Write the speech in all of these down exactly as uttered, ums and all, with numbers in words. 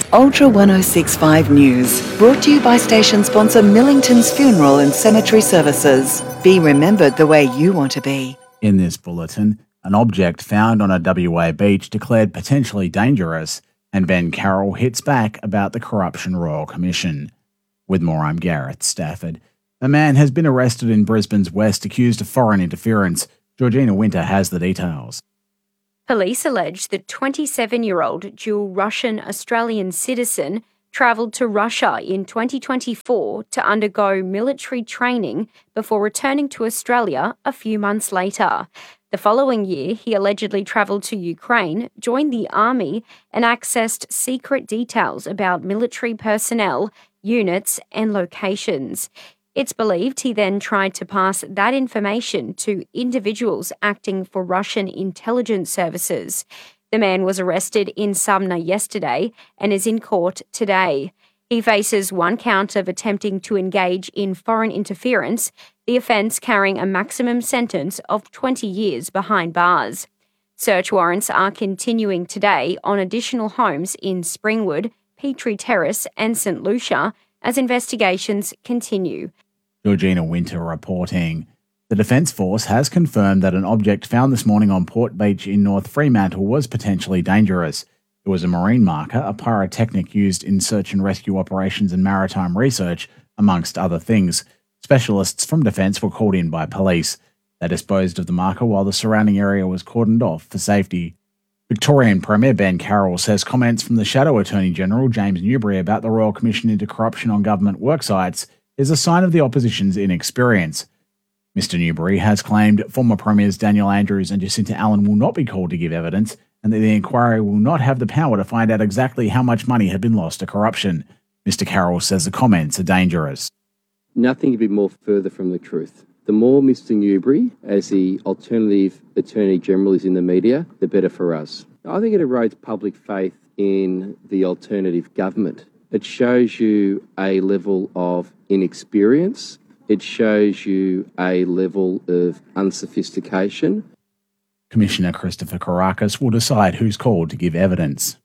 Ultra one oh six point five News, brought to you by station sponsor Millington's Funeral and Cemetery Services. Be remembered the way you want to be. In this bulletin, an object found on a W A beach declared potentially dangerous, and Ben Carroll hits back about the Corruption Royal Commission. With more, I'm Gareth Stafford. A man has been arrested in Brisbane's west accused of foreign interference. Georgina Winter has the details. Police allege the twenty-seven-year-old dual Russian-Australian citizen travelled to Russia in twenty twenty-four to undergo military training before returning to Australia a few months later. The following year, he allegedly travelled to Ukraine, joined the army, and accessed secret details about military personnel, units, and locations. It's believed he then tried to pass that information to individuals acting for Russian intelligence services. The man was arrested in Sumner yesterday and is in court today. He faces one count of attempting to engage in foreign interference, the offence carrying a maximum sentence of twenty years behind bars. Search warrants are continuing today on additional homes in Springwood, Petrie Terrace and St Lucia as investigations continue. Georgina Winter reporting. The Defence Force has confirmed that an object found this morning on Port Beach in North Fremantle was potentially dangerous. It was a marine marker, a pyrotechnic used in search and rescue operations and maritime research, amongst other things. Specialists from Defence were called in by police. They disposed of the marker while the surrounding area was cordoned off for safety. Victorian Premier Ben Carroll says comments from the Shadow Attorney-General James Newbury about the Royal Commission into Corruption on Government worksites is a sign of the opposition's inexperience. Mister Newbury has claimed former Premiers Daniel Andrews and Jacinta Allen will not be called to give evidence and that the inquiry will not have the power to find out exactly how much money had been lost to corruption. Mister Carroll says the comments are dangerous. Nothing could be more further from the truth. The more Mister Newbury, as the alternative Attorney-General, is in the media, the better for us. I think it erodes public faith in the alternative government. It shows you a level of inexperience. It shows you a level of unsophistication. Commissioner Christopher Kourakis will decide who's called to give evidence.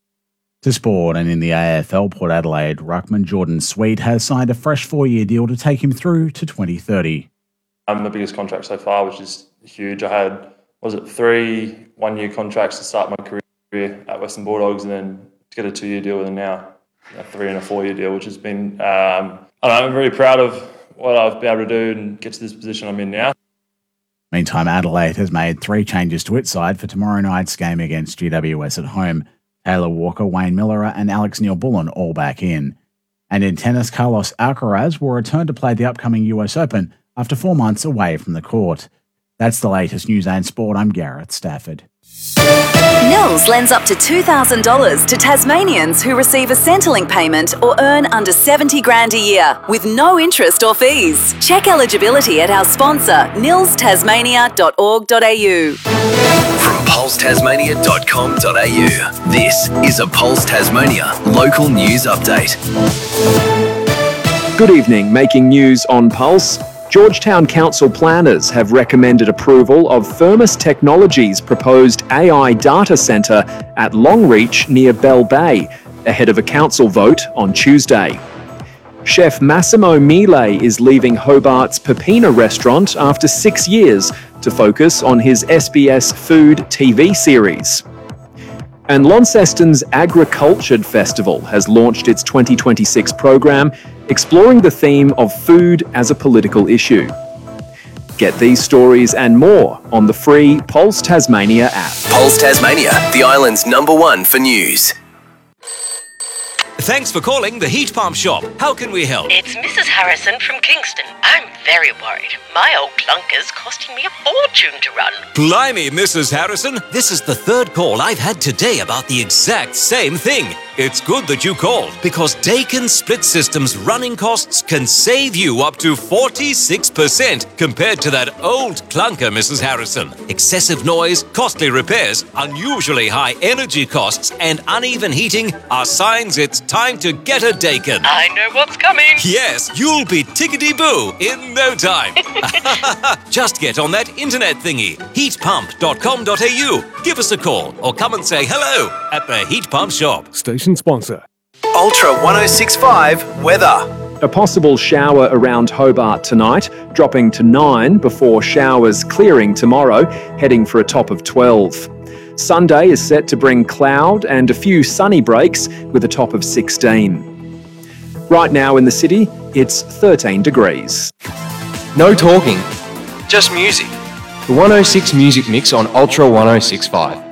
To sport, and in the A F L, Port Adelaide ruckman Jordan Sweet has signed a fresh four-year deal to take him through to twenty thirty. I'm the biggest contract so far, which is huge. I had, was it three one-year contracts to start my career at Western Bulldogs, and then to get a two-year deal with them now, a three and a four-year deal, which has been, um, I don't know, I'm very proud of what I've been able to do and get to this position I'm in now. Meantime, Adelaide has made three changes to its side for tomorrow night's game against G W S at home. Taylor Walker, Wayne Miller and Alex Neil-Bullen all back in. And in tennis, Carlos Alcaraz will return to play the upcoming U S Open after four months away from the court. That's the latest news and sport. I'm Gareth Stafford. Nils lends up to two thousand dollars to Tasmanians who receive a Centrelink payment or earn under seventy grand a year with no interest or fees. Check eligibility at our sponsor, nils tasmania dot org dot a u. From pulse tasmania dot com dot a u, this is a Pulse Tasmania local news update. Good evening, making news on Pulse. Georgetown Council planners have recommended approval of Thermos Technologies' proposed A I data centre at Longreach near Bell Bay, ahead of a council vote on Tuesday. Chef Massimo Mille is leaving Hobart's Pepina restaurant after six years to focus on his S B S Food T V series. And Launceston's Agricultured Festival has launched its twenty twenty-six program, exploring the theme of food as a political issue. Get these stories and more on the free Pulse Tasmania app. Pulse Tasmania, the island's number one for news. Thanks for calling the Heat Pump Shop. How can we help? It's Missus Harrison from Kingston. I'm very worried. My old clunker's costing me a fortune to run. Blimey, Missus Harrison. This is the third call I've had today about the exact same thing. It's good that you called, because Dakin Split System's running costs can save you up to forty-six percent compared to that old clunker, Missus Harrison. Excessive noise, costly repairs, unusually high energy costs, and uneven heating are signs it's time time to get a Daikin. I know what's coming. Yes, you'll be tickety-boo in no time. Just get on that internet thingy, heat pump dot com dot a u. Give us a call or come and say hello at the Heat Pump Shop. Station sponsor. Ultra one oh six point five weather. A possible shower around Hobart tonight, dropping to nine before showers clearing tomorrow, heading for a top of twelve. Sunday is set to bring cloud and a few sunny breaks with a top of sixteen. Right now in the city, it's thirteen degrees. No talking, just music. The one oh six Music Mix on Ultra one oh six point five.